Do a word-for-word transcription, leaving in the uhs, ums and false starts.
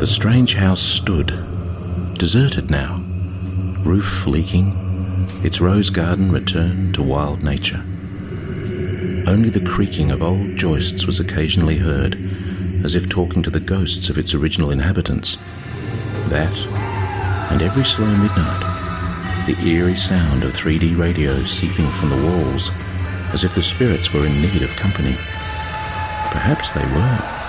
The strange house stood, deserted now, roof leaking, its rose garden returned to wild nature. Only the creaking of old joists was occasionally heard, as if talking to the ghosts of its original inhabitants. That, and every slow midnight, the eerie sound of three D radios seeping from the walls, as if the spirits were in need of company. Perhaps they were.